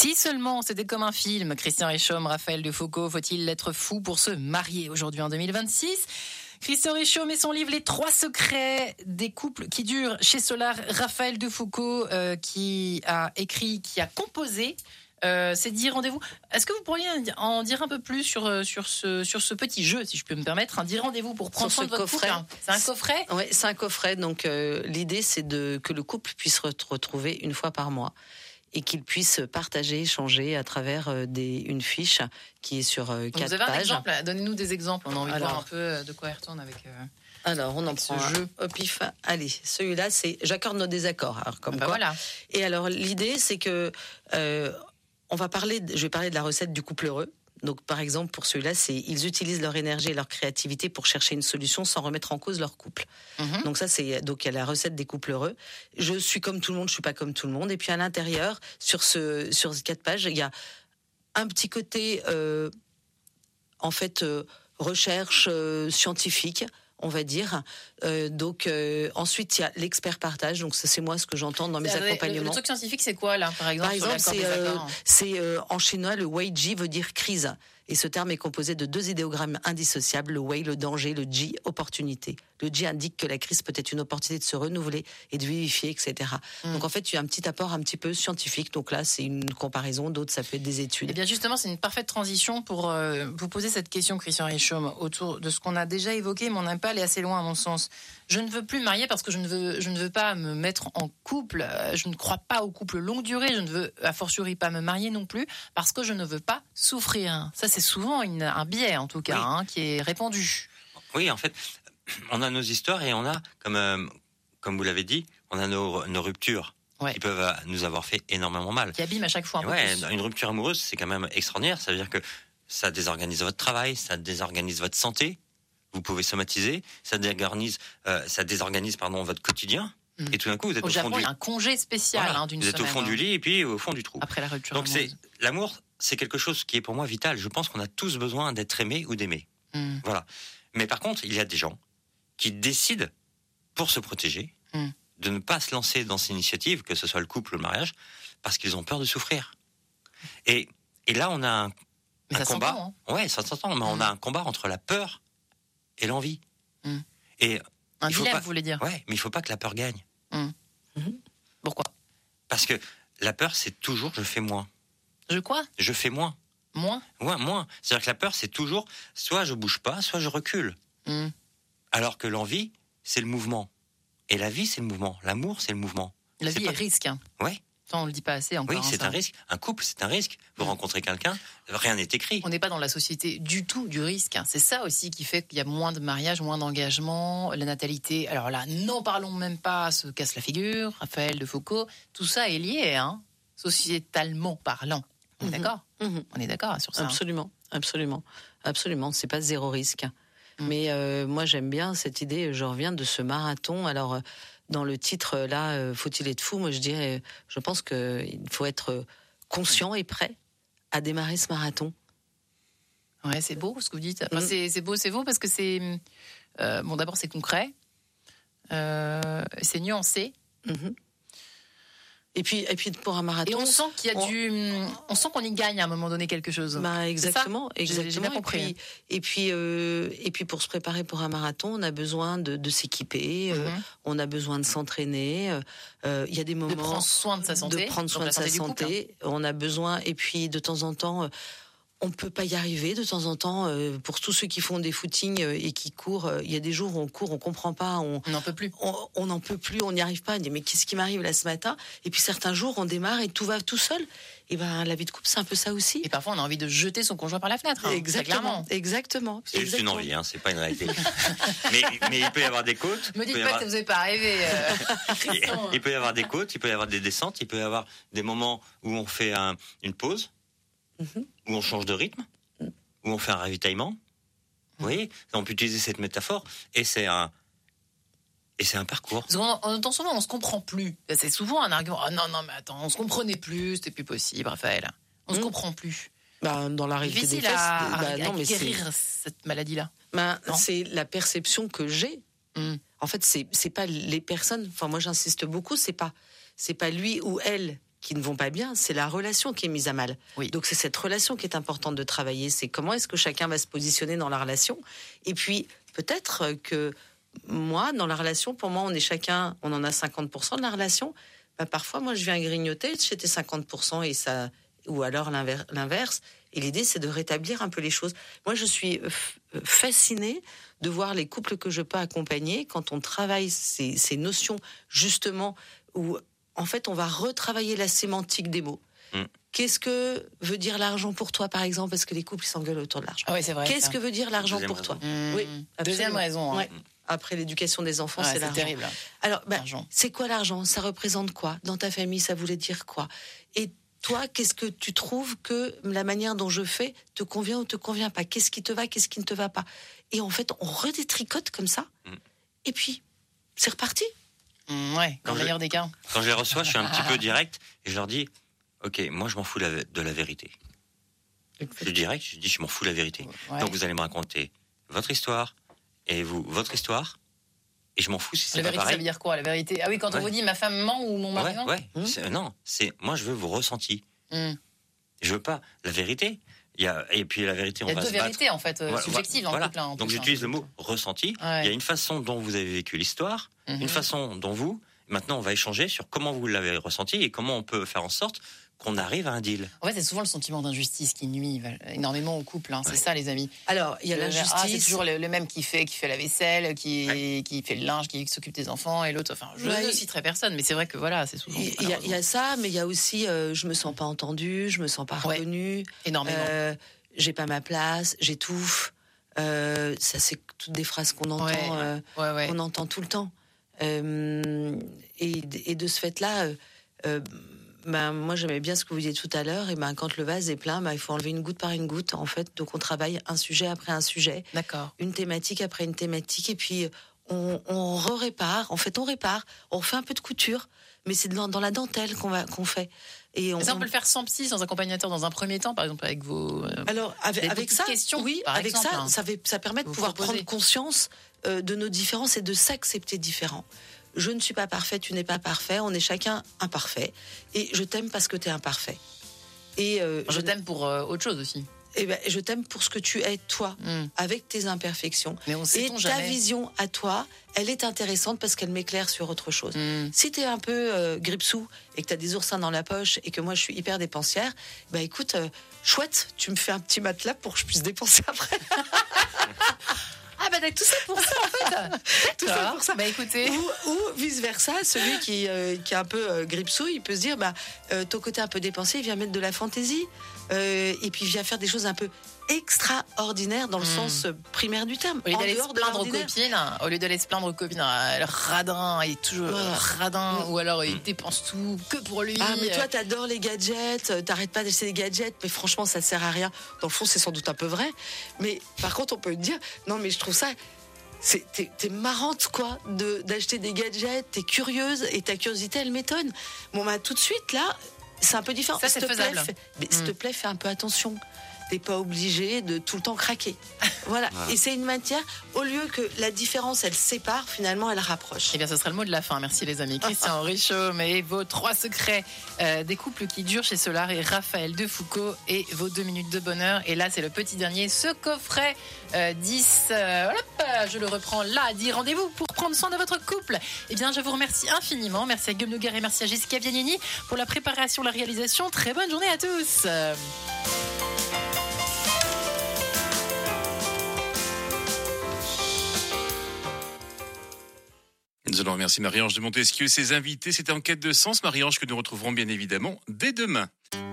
Si seulement c'était comme un film, Christian Richomme, Raphaël Defoucault, faut-il être fou pour se marier aujourd'hui en 2026 ? Christian Richomme et son livre Les 3 secrets des couples qui durent chez Solar. Raphaël Defoucault qui a écrit, qui a composé ces 10 rendez-vous. Est-ce que vous pourriez en dire un peu plus sur ce petit jeu, si je peux me permettre, 10 rendez-vous pour prendre soin de votre couple ? C'est un coffret ? Oui, c'est un coffret. Donc l'idée, c'est que le couple puisse se retrouver une fois par mois et qu'il puisse partager, échanger à travers une fiche qui est sur 4 pages. Vous avez un exemple ? Donnez-nous des exemples. On a envie de voir un peu de quoi il retourne avec... Alors, on en prend un jeu au pif. Allez, celui-là, c'est j'accorde nos désaccords. Alors, comme quoi. Voilà. Et alors, l'idée, c'est que je vais parler de la recette du couple heureux. Donc, par exemple, pour celui-là, ils utilisent leur énergie et leur créativité pour chercher une solution sans remettre en cause leur couple. Donc ça, il y a la recette des couples heureux. Je suis comme tout le monde, je suis pas comme tout le monde. Et puis à l'intérieur, sur ces 4 pages, il y a un petit côté, recherche scientifique, on va dire. Ensuite, il y a l'expert partage. Donc ça, c'est moi ce que j'entends dans mes accompagnements. Le truc scientifique, c'est quoi là, par exemple c'est en chinois, le wei ji veut dire crise. Et ce terme est composé de 2 idéogrammes indissociables, le wei, le danger, le ji, opportunité. Le ji indique que la crise peut être une opportunité de se renouveler et de vivifier, etc. Donc en fait, tu as un petit apport un petit peu scientifique. Donc là, c'est une comparaison. D'autres, ça peut être des études. Et bien justement, c'est une parfaite transition pour vous poser cette question, Christian Richomme, autour de ce qu'on a déjà évoqué, mais on n'a pas allé assez loin à mon sens. Je ne veux plus me marier parce que je ne veux pas me mettre en couple. Je ne crois pas au couple longue durée. Je ne veux a fortiori pas me marier non plus parce que je ne veux pas souffrir. Ça, c'est souvent un biais, en tout cas, qui est répandu. Oui, en fait, on a nos histoires et on a, comme vous l'avez dit, on a nos ruptures qui peuvent nous avoir fait énormément mal. Qui abîment à chaque fois un peu plus. Une rupture amoureuse, c'est quand même extraordinaire. Ça veut dire que ça désorganise votre travail, ça désorganise votre santé. Vous pouvez somatiser, ça désorganise votre quotidien. Et tout d'un coup, vous êtes au Japon, fond il y a un congé spécial d'une semaine. Vous êtes au fond du lit et puis au fond du trou. Après la rupture Donc amoureuse. L'amour, c'est quelque chose qui est pour moi vital. Je pense qu'on a tous besoin d'être aimé ou d'aimer. Voilà. Mais par contre, il y a des gens qui décident, pour se protéger, de ne pas se lancer dans ces initiatives, que ce soit le couple ou le mariage, parce qu'ils ont peur de souffrir. Et là, on a un combat. S'entend, hein. Ouais, ça s'entend. Mais on a un combat entre la peur et l'envie. Et un dilemme, vous voulez dire. Ouais, mais il faut pas que la peur gagne. Pourquoi ? Parce que la peur, c'est toujours je fais moins. Je quoi ? Je fais moins. Moins ? Ouais, moins. C'est-à-dire que la peur, c'est toujours soit je bouge pas, soit je recule. Alors que l'envie, c'est le mouvement. Et la vie, c'est le mouvement. L'amour, c'est le mouvement. La vie est risque. Ouais. Ça, on le dit pas assez encore. Oui, c'est un risque. Un couple, c'est un risque. Vous rencontrez quelqu'un, rien n'est écrit. On n'est pas dans la société du tout du risque. C'est ça aussi qui fait qu'il y a moins de mariages, moins d'engagement, la natalité. Alors là, n'en parlons même pas, se casse la figure. Raphaël Defoucault, tout ça est lié, sociétalement parlant. On est d'accord ? On est d'accord sur ça. Absolument, absolument, absolument. C'est pas zéro risque. Mais moi, j'aime bien cette idée. Je reviens de ce marathon. Alors, dans le titre, là, faut-il être fou ? Moi, je pense qu'il faut être conscient et prêt à démarrer ce marathon. Ouais, c'est beau ce que vous dites. Enfin, c'est beau parce que c'est... d'abord, c'est concret. C'est nuancé. Et puis pour un marathon. Et on sent qu'il y a on sent qu'on y gagne à un moment donné quelque chose. Exactement. J'ai bien compris. Et puis pour se préparer pour un marathon, on a besoin de s'équiper, on a besoin de s'entraîner. Il y a des moments de prendre soin de sa santé. On a besoin, et puis de temps en temps. On peut pas y arriver de temps en temps. Pour tous ceux qui font des footings et qui courent, il y a des jours où on court, on comprend pas, on n'en peut plus. On n'en peut plus, on n'y arrive pas. On dit mais qu'est-ce qui m'arrive là ce matin ? Et puis certains jours, on démarre et tout va tout seul. Et la vie de couple, c'est un peu ça aussi. Et parfois, on a envie de jeter son conjoint par la fenêtre. Exactement. C'est juste une envie, c'est pas une réalité. mais il peut y avoir des côtes. Me dites pas que vous n'avez pas rêvé. Il peut y avoir des côtes, il peut y avoir des descentes, il peut y avoir des moments où on fait une pause. Où on change de rythme, où on fait un ravitaillement. Vous voyez, on peut utiliser cette métaphore, et c'est un parcours. On entend souvent, on se comprend plus. C'est souvent un argument. Oh non, mais attends, on se comprenait plus, c'était plus possible, Raphaël. On se comprend plus. Dans la réalité des faits, à guérir cette maladie-là. C'est la perception que j'ai. En fait, c'est pas les personnes. Enfin, moi, j'insiste beaucoup. C'est pas lui ou elle qui ne vont pas bien, c'est la relation qui est mise à mal. Oui. Donc c'est cette relation qui est importante de travailler. C'est comment est-ce que chacun va se positionner dans la relation. Et puis peut-être que moi, dans la relation, pour moi, on en a 50% de la relation. Bah, parfois, moi, je viens grignoter, j'étais 50% et ça, ou alors l'inverse. Et l'idée, c'est de rétablir un peu les choses. Moi, je suis fascinée de voir les couples que je peux accompagner quand on travaille ces notions, justement, où, en fait, on va retravailler la sémantique des mots. Qu'est-ce que veut dire l'argent pour toi, par exemple? Parce que les couples s'engueulent autour de l'argent. Ah oui, c'est vrai. Qu'est-ce que veut dire l'argent pour toi? Oui, Deuxième raison. Hein. Ouais. Après l'éducation des enfants, c'est l'argent. Terrible. Alors, c'est quoi l'argent? Ça représente quoi? Dans ta famille, ça voulait dire quoi? Et toi, qu'est-ce que tu trouves que la manière dont je fais te convient ou te convient pas? Qu'est-ce qui te va, qu'est-ce qui ne te va pas? Et en fait, on redétricote comme ça. Et puis, c'est reparti. Ouais, dans le meilleur des cas. Quand je les reçois, je suis un petit peu direct et je leur dis, ok, moi je m'en fous de la vérité. Je suis direct, je dis, je m'en fous de la vérité. Ouais. Donc vous allez me raconter votre histoire, et vous, votre histoire, et je m'en fous si c'est pas pareil. La vérité, ça veut dire quoi, la vérité? Ah oui, quand on vous dit ma femme ment ou mon mari ment. Non, moi je veux vos ressentis. Je veux pas la vérité. Et puis la vérité, on va se battre. Il y a deux vérités en fait, subjectives dans le couple. Donc j'utilise le mot ressenti. Il y a une façon dont vous avez vécu l'histoire, une façon dont vous. Maintenant, on va échanger sur comment vous l'avez ressenti et comment on peut faire en sorte qu'on arrive à un deal. En fait, c'est souvent le sentiment d'injustice qui nuit énormément au couple. Hein. C'est ça, les amis. Alors, il y a l'injustice. C'est toujours le même qui fait la vaisselle, qui fait le linge, qui s'occupe des enfants, et l'autre. Enfin, je ne citerai personne, mais c'est vrai que voilà, c'est souvent. Il y a ça, mais il y a aussi, je me sens pas entendue, je me sens pas reconnue. Énormément. J'ai pas ma place, j'étouffe. Ça, c'est toutes des phrases qu'on entend, qu'on entend tout le temps. Et de ce fait-là. Moi, j'aimais bien ce que vous disiez tout à l'heure. Et quand le vase est plein, il faut enlever une goutte par une goutte. En fait, donc on travaille un sujet après un sujet, une thématique après une thématique, et puis on répare. En fait, on répare. On refait un peu de couture, mais c'est dans la dentelle qu'on fait. Et on peut le faire sans psy, sans accompagnateur dans un premier temps, par exemple avec vos. Alors avec ça, questions, oui, avec exemple, ça permet de pouvoir prendre conscience de nos différences et de s'accepter différents. Je ne suis pas parfaite, tu n'es pas parfait, on est chacun imparfait. Et je t'aime parce que tu es imparfait. Et je t'aime pour autre chose aussi. Et je t'aime pour ce que tu es, toi, avec tes imperfections. Mais et ta vision à toi, elle est intéressante parce qu'elle m'éclaire sur autre chose. Si tu es un peu gripsou et que tu as des oursins dans la poche et que moi je suis hyper dépensière, écoute, chouette, tu me fais un petit matelas pour que je puisse dépenser après. Ah tout ça pour ça en fait. Tout ça pour ça. Écoutez. Ou vice versa, celui qui est un peu gripsou, il peut se dire ton côté un peu dépensier, il vient mettre de la fantaisie et puis il vient faire des choses un peu extraordinaires dans le sens primaire du terme. Au lieu d'aller se plaindre aux copines, le radin est toujours radin, ou alors il dépense tout que pour lui. Ah mais toi t'adores les gadgets, t'arrêtes pas d'acheter des gadgets, mais franchement ça sert à rien. Dans le fond c'est sans doute un peu vrai, mais par contre on peut te dire non mais je trouve ça t'es marrante quoi d'acheter des gadgets, t'es curieuse et ta curiosité elle m'étonne. Bon tout de suite là c'est un peu différent. Ça c'est faisable. S'il te plaît fais un peu attention. T'es pas obligé de tout le temps craquer. Voilà. Et c'est une matière, au lieu que la différence, elle sépare, finalement, elle rapproche. Eh bien, ce sera le mot de la fin. Merci, les amis. Christian Richomme et vos 3 secrets des couples qui durent chez Solar et Raphaël Defoucault et vos 2 minutes de bonheur. Et là, c'est le petit dernier, ce coffret 10. Je le reprends là. 10 rendez-vous pour prendre soin de votre couple. Eh bien, je vous remercie infiniment. Merci à Guillaume Noguer et merci à Jessica Vianini pour la préparation, la réalisation. Très bonne journée à tous. Nous allons remercier Marie-Ange de Montesquieu et ses invités. C'était En quête de sens, Marie-Ange, que nous retrouverons bien évidemment dès demain.